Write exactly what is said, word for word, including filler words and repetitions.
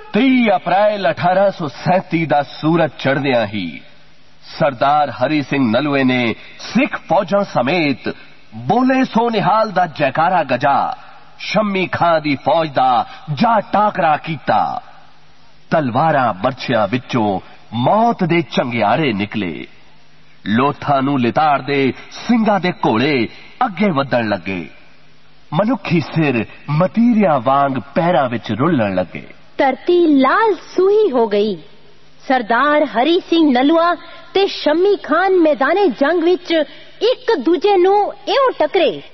तीह अप्रैल अठारह सौ सैंती का सूरज चढ़दिया ही सरदार हरी सिंह नलुए ने सिख फौजा समेत बोले सो निहाल दा जयकारा गजा शम्मी खां दी फौज दा जा टाकरा कीता। तलवारां बरछियां विचों मौत दे चंगियारे निकले। लोथां नूं लिताड़ दे सिंगां दे घोड़े अगे वधण लगे। मनुखी सिर मतीरिया वांग पैरां विच रुलण लगे। धरती लाल सूही हो गई। सरदार हरी सिंह नलुआ ते शम्मी खान मैदाने जंग विच एक दूजे नूं इउं टकरे